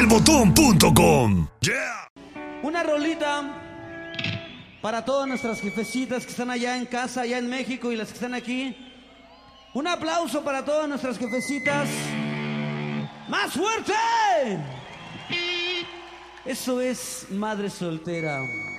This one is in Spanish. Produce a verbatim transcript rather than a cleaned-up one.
botón punto com. Yeah. Una rolita para todas nuestras jefecitas que están allá en casa, allá en México, y las que están aquí. Un aplauso para todas nuestras jefecitas. ¡Más fuerte! Eso es Madre Soltera.